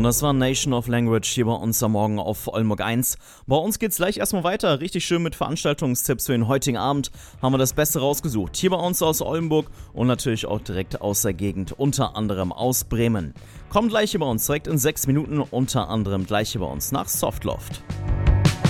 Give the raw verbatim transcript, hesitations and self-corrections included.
Und das war Nation of Language hier bei uns am Morgen auf Oldenburg eins. Bei uns geht's gleich erstmal weiter. Richtig schön mit Veranstaltungstipps für den heutigen Abend. Haben wir das Beste rausgesucht. Hier bei uns aus Oldenburg und natürlich auch direkt aus der Gegend, unter anderem aus Bremen. Kommt gleich hier bei uns direkt in sechs Minuten, unter anderem gleich hier bei uns nach Softloft.